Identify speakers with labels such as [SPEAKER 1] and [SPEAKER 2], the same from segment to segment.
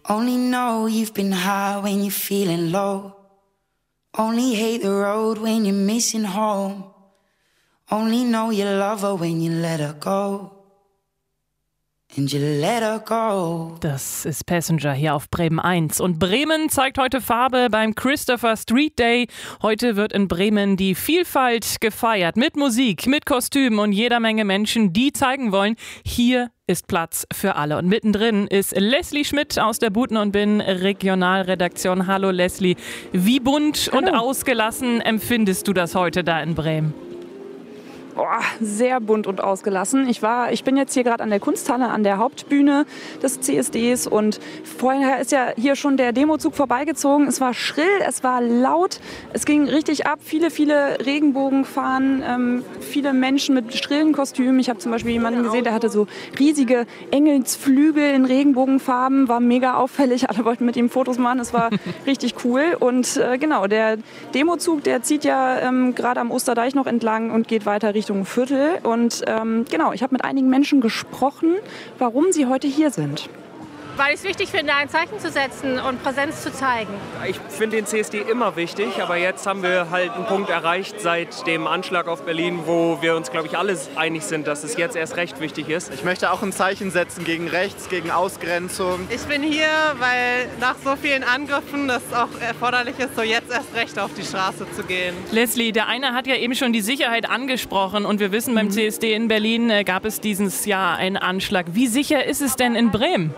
[SPEAKER 1] Only know you've been high when you're feeling low. Only hate the road when you're missing home. Only know you love her when you let her go. And you let her go.
[SPEAKER 2] Das ist Passenger hier auf Bremen 1. Und Bremen zeigt heute Farbe beim Christopher Street Day. Heute wird in Bremen die Vielfalt gefeiert. Mit Musik, mit Kostümen und jeder Menge Menschen, die zeigen wollen, hier ist Platz für alle. Und mittendrin ist Leslie Schmidt aus der Buten und Bin Regionalredaktion. Hallo Leslie. Wie bunt und ausgelassen empfindest du das heute da in Bremen?
[SPEAKER 3] Sehr bunt und ausgelassen. Ich bin jetzt hier gerade an der Kunsthalle, an der Hauptbühne des CSDs und vorher ist ja hier schon der Demozug vorbeigezogen. Es war schrill, es war laut, es ging richtig ab. Viele Regenbogenfahnen, viele Menschen mit schrillen Kostümen. Ich habe zum Beispiel jemanden gesehen, der hatte so riesige Engelsflügel in Regenbogenfarben, war mega auffällig. Alle wollten mit ihm Fotos machen, es war richtig cool. Und genau, der Demozug, der zieht ja gerade am Osterdeich noch entlang und geht weiter Richtung Viertel. Und genau, ich habe mit einigen Menschen gesprochen, warum sie heute hier sind.
[SPEAKER 4] Weil ich es wichtig finde, ein Zeichen zu setzen und Präsenz zu zeigen.
[SPEAKER 5] Ich finde den CSD immer wichtig, aber jetzt haben wir halt einen Punkt erreicht seit dem Anschlag auf Berlin, wo wir uns, glaube ich, alle einig sind, dass es jetzt erst recht wichtig ist.
[SPEAKER 6] Ich möchte auch ein Zeichen setzen gegen Rechts, gegen Ausgrenzung.
[SPEAKER 7] Ich bin hier, weil nach so vielen Angriffen es auch erforderlich ist, so jetzt erst recht auf die Straße zu gehen.
[SPEAKER 2] Leslie, der eine hat ja eben schon die Sicherheit angesprochen und wir wissen, beim CSD in Berlin gab es dieses Jahr einen Anschlag. Wie sicher ist es denn in Bremen?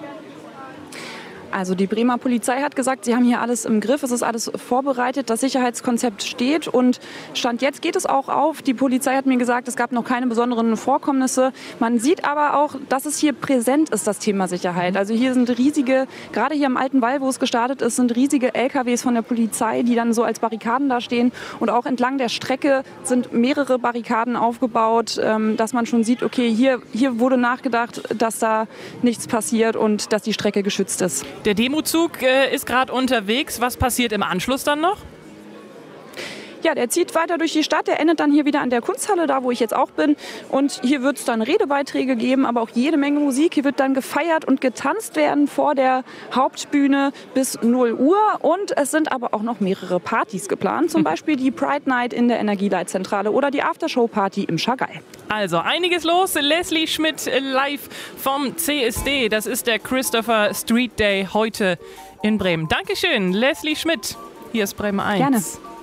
[SPEAKER 3] Also die Bremer Polizei hat gesagt, sie haben hier alles im Griff, es ist alles vorbereitet, das Sicherheitskonzept steht und Stand jetzt geht es auch auf. Die Polizei hat mir gesagt, es gab noch keine besonderen Vorkommnisse. Man sieht aber auch, dass es hier präsent ist, das Thema Sicherheit. Also hier sind riesige, gerade hier am Alten Wall, wo es gestartet ist, sind riesige LKWs von der Polizei, die dann so als Barrikaden da stehen. Und auch entlang der Strecke sind mehrere Barrikaden aufgebaut, dass man schon sieht, okay, hier wurde nachgedacht, dass da nichts passiert und dass die Strecke geschützt ist.
[SPEAKER 2] Der Demozug ist gerade unterwegs. Was passiert im Anschluss dann noch?
[SPEAKER 3] Ja, der zieht weiter durch die Stadt. Der endet dann hier wieder an der Kunsthalle, da wo ich jetzt auch bin. Und hier wird es dann Redebeiträge geben, aber auch jede Menge Musik. Hier wird dann gefeiert und getanzt werden vor der Hauptbühne bis 0 Uhr. Und es sind aber auch noch mehrere Partys geplant. Zum Beispiel die Pride Night in der Energieleitzentrale oder die Aftershow-Party im Chagall.
[SPEAKER 2] Also einiges los. Leslie Schmidt live vom CSD. Das ist der Christopher Street Day heute in Bremen. Dankeschön, Leslie Schmidt. Hier ist Bremen 1.
[SPEAKER 3] Gerne.